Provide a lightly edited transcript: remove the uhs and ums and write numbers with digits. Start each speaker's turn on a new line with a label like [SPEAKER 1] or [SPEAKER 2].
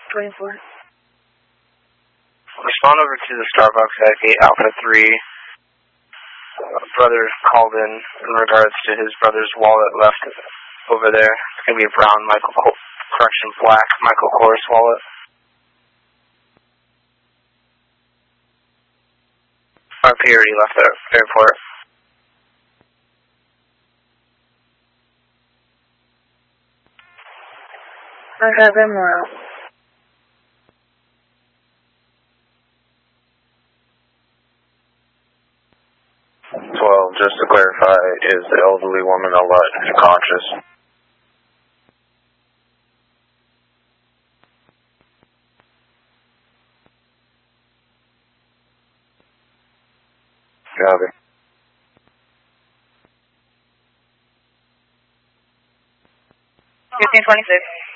[SPEAKER 1] 24.
[SPEAKER 2] Respond over to the Starbucks at Gate Alpha 3. Brother called in regards to his brother's wallet left over there. It's going to be a brown black Michael Kors wallet. RP already left the airport.
[SPEAKER 1] Okay, good morning.
[SPEAKER 3] Just to clarify, is the elderly woman unconscious? Copy.
[SPEAKER 1] 1526.